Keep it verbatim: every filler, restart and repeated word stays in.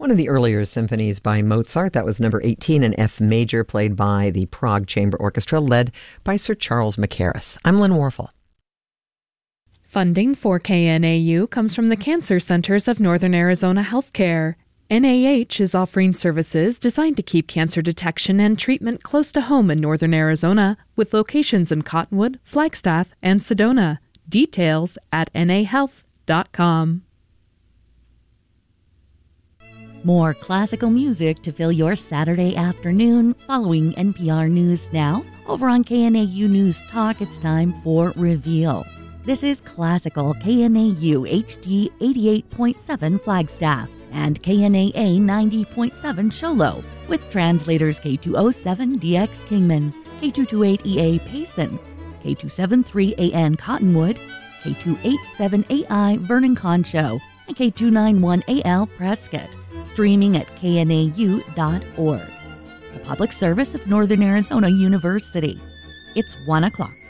One of the earlier symphonies by Mozart, that was number eighteen in F major, played by the Prague Chamber Orchestra, led by Sir Charles Mackerras. I'm Lynn Warfel. Funding for K N A U comes from the Cancer Centers of Northern Arizona Healthcare. N A H is offering services designed to keep cancer detection and treatment close to home in Northern Arizona, with locations in Cottonwood, Flagstaff, and Sedona. Details at N A health dot com. More classical music to fill your Saturday afternoon following N P R News Now. Over on K N A U News Talk, it's time for Reveal. This is classical K N A U H D eighty-eight point seven Flagstaff and K N A A ninety point seven Sholo, with translators K two oh seven D X Kingman, K two twenty-eight E A Payson, K two seventy-three A N Cottonwood, K two eighty-seven A I Vernon Concho, and K two ninety-one A L Prescott. Streaming at K N A U dot org. The public service of Northern Arizona University. It's one o'clock.